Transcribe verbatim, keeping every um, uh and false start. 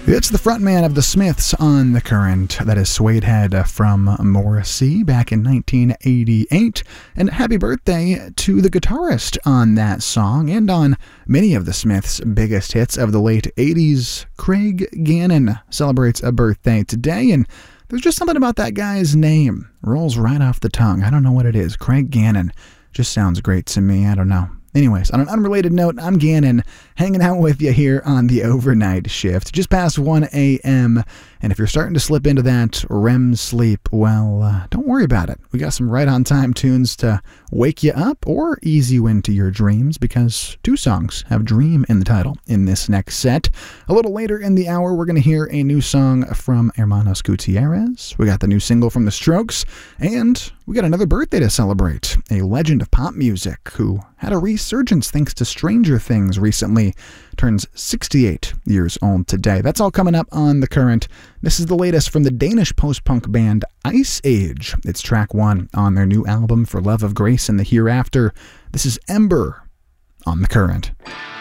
It's the frontman of the Smiths on The Current. That is Suede Head from Morrissey back in nineteen eighty-eight. And happy birthday to the guitarist on that song and on many of the Smiths' biggest hits of the late eighties. Craig Gannon celebrates a birthday today, and there's just something about that guy's name. Rolls right off the tongue. I don't know what it is. Craig Gannon. Just sounds great to me. I don't know. Anyways, on an unrelated note, I'm Gannon, hanging out with you here on the overnight shift, just past one a.m., and if you're starting to slip into that R E M sleep, well, uh, don't worry about it. We got some right-on-time tunes to wake you up or ease you into your dreams, because two songs have Dream in the title in this next set. A little later in the hour, we're going to hear a new song from Hermanos Gutierrez. We got the new single from The Strokes, and we got another birthday to celebrate. A legend of pop music who had a resurgence thanks to Stranger Things recently, turns sixty-eight years old today. That's all coming up on The Current. This is the latest from the Danish post-punk band Ice Age. It's track one on their new album For Love of Grace and the Hereafter. This is Ember on The Current.